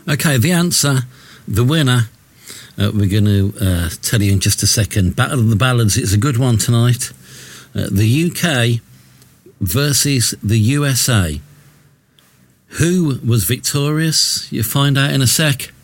Okay, the answer, the winner, we're going to tell you in just a second. Battle of the Ballads, it's a good one tonight. The UK versus the USA. Who was victorious? You'll find out in a sec.